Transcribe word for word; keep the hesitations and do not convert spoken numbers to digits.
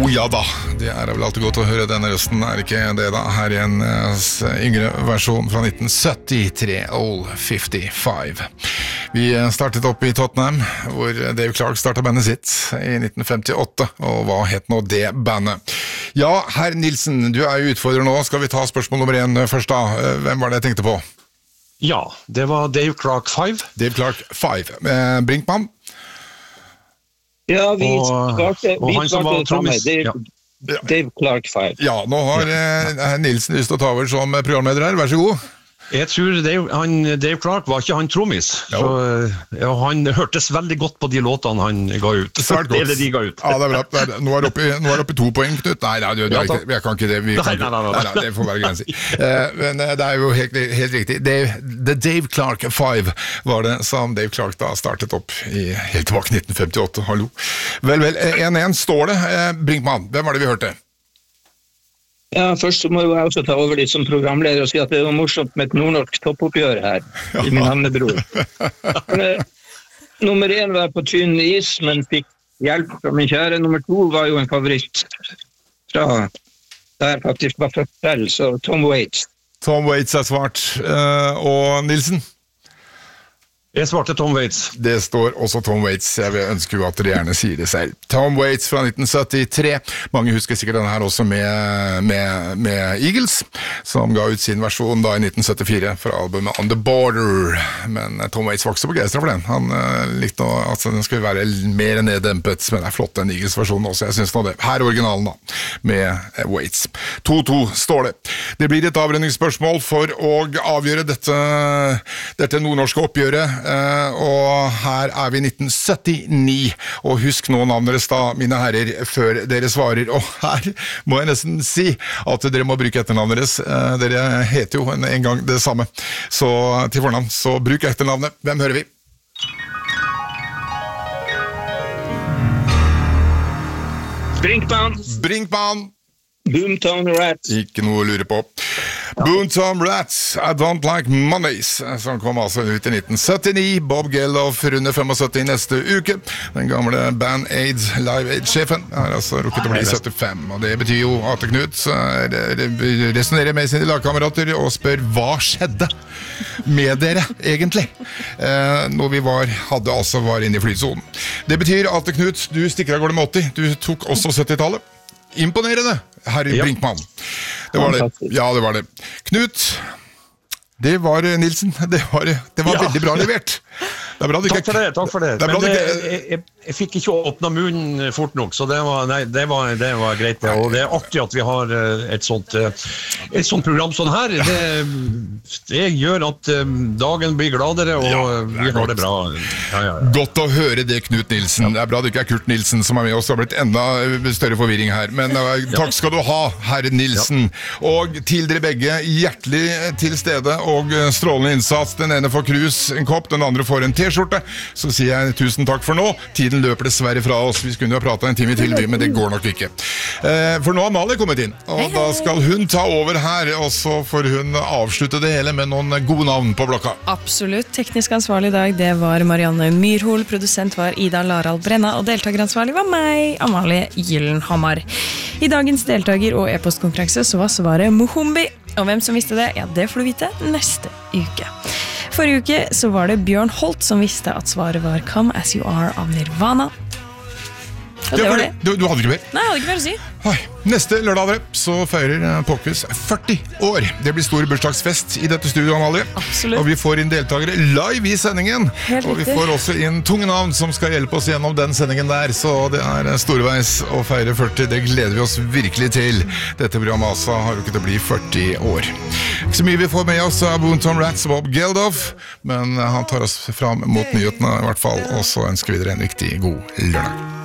ja da, det er vel alltid godt å høre denne røsten, er ikke det da? Her er en yngre versjon fra nitten syttitre, Old fifty-five. Vi startet opp i Tottenham, hvor Dave Clark startet bandet sitt i nitten femtiåtte, og hva het nå det bandet? Ja, herr Nilsen, du er jo utfordrer nå, skal vi ta spørsmål nummer én først da? Hvem var det jeg tenkte på? Ja, det var Dave Clark five. Dave Clark five. Brinkmann? Ja, vi svarte, og, og vi svarte det samme, Dave, ja. Dave Clark five. Ja, nå har eh, Nilsen lyst til å ta over som programleder her, vær så god. Jeg tror Dave, han, Dave Clark var ikke han trommis, så ja, han hørtes veldig godt på de låtene han ga ut. Svært godt. Eller de ga ut. Ja, det er bra. Nå er det oppe, nå er det oppe i to poeng, Knut. Nei, nei, du, du, jeg, jeg kan ikke det. Vi kan ikke, nei, nei, nei. nei, det får være grenser. Uh, men det er jo helt, helt riktig. Dave, The Dave Clark five var det som Dave Clark da startet opp i helt tilbake nitten femtiåtte. Hallo. Vel, vel, én én står det. Uh, Brinkmann, hvem var det vi hørte? Ja, først må jeg også ta over litt som programleder og si at det var morsomt med et nordnorsk toppoppgjør her, ja. I min havnebror. Nummer én var på tynn is, men fikk hjelp fra min kjære. Nummer to var jo en favoritt fra der faktisk var født selv, så Tom Waits. Tom Waits er svart. Uh, og Nilsen? Jeg svarte Tom Waits. Det står også Tom Waits. Jeg ønsker jo at dere gjerne sier det selv. Tom Waits fra nitten syttitre. Mange husker sikkert denne her også med, med, med Eagles, som ga ut sin versjon da i nitten syttifire fra albumet On The Border. Men Tom Waits var ikke så begeistret for den. Han uh, likte noe, altså den skulle være mer neddempet, men det er flott den Eagles-versjonen også. Jeg synes nå det. Her er originalen da, med Waits. to to står det. Det blir et avrundingsspørsmål for å avgjøre dette, dette nordnorske oppgjøret. Uh, og her er vi i nitten syttini, og husk nå navnet deres da, mine herrer, før dere svarer. Og her må jeg nesten si at dere må bruke etternavnet deres. Uh, dere heter jo en, en gang det samme, så til fornavn, så bruk etternavnet. Hvem hører vi? Brinkmann. Brinkmann. Boomtown Rats. Ikke noe å lure på. Boomtown Rats, I Don't Like Mondays, som kom altså ut i nitten syttini. Bob Geldof runder syttifem neste uke. Den gamle Band Aid, Live Aid-sjefen har altså rukket å bli syttifem, og det betyr jo at Knut resonerer med sine lagkamerater og spør hva skjedde med dere egentlig eh, når vi var, hadde altså var inne i flytsonen. Det betyr at Knut, du stikker av gårde med åtti. Du tok også syttitallet. Imponerende, herr ja. Brinkmann. Det var det. Ja, det var det. Knut, det var Nilsen. Det var, det var ja. veldig bra levert. Det er bra du takk for det, takk for det. det Men det, ikke... jeg, jeg, jeg fikk ikke åpna munnen fort nok, så det var, nei, det var, det var greit. Det. Og det er artig at vi har et sånt, et sånt program sånn her. Det, det gjør at dagen blir gladere, og ja, vi har godt. Det bra. Ja, ja, ja. Godt å høre det, Knut Nilsen. Det er bra det ikke er Kurt Nilsen som er med oss. Det har blitt enda større forvirring her. Men uh, takk skal du ha, herr Nilsen. Ja. Og til dere begge, hjertelig til stede og strålende innsats. Den ene får krus, en kopp, den andre får en t-skjorte. Så sier jeg tusen takk for nå. Tiden løper dessverre fra oss. Vi skulle jo ha pratet en time til, men det går nok ikke. Eh, for nå har Amalie kommet inn, og hei, hei. Da skal hun ta over her, og så får hun avslutte det hele med noen gode navn på blokka. Absolutt. Teknisk ansvarlig i dag, det var Marianne Myrhol, produsent var Ida Larald Brenna, og deltakeransvarlig var meg, Amalie Gyllenhammar. I dagens deltaker- og e-postkonferanse så var svaret Mohombi, og hvem som visste det, ja, det får du vite neste uke. Forrige uke så var det Bjørn Holt som visste at svaret var Come As You Are av Nirvana. Og det var det. Du, du hadde ikke mer? Nei, jeg hadde ikke mer å si. Oi. Neste lørdag så feirer Pokus førti år. Det blir stor bursdagsfest i dette studioet, Amalie. Absolutt. Og vi får inn deltakere live i sendingen. Helt og vi riktig. får også inn tunge navn som skal hjelpe oss gjennom den sendingen der. Så det er storveis å feire førti. Det gleder vi oss virkelig til. Dette programmet altså har rukket å bli førti år. Ikke så mye vi får med oss av Boomtown Rats og Bob Geldof, men han tar oss fram mot nyhetene i hvert fall, og så ønsker vi dere en riktig god lørdag.